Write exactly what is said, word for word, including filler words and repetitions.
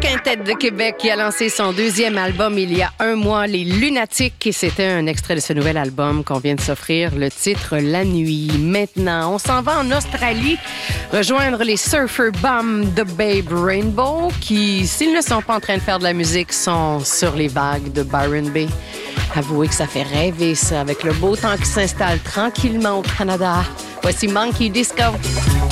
quintet de Québec qui a lancé son deuxième album il y a un mois, Les Lunatiques. Et c'était un extrait de ce nouvel album qu'on vient de s'offrir, le titre La Nuit. Maintenant, on s'en va en Australie rejoindre les Surfer Bum de Babe Rainbow qui, s'ils ne sont pas en train de faire de la musique, sont sur les vagues de Byron Bay. Avouez que ça fait rêver, ça, avec le beau temps qui s'installe tranquillement au Canada. Voici Monkey Disco.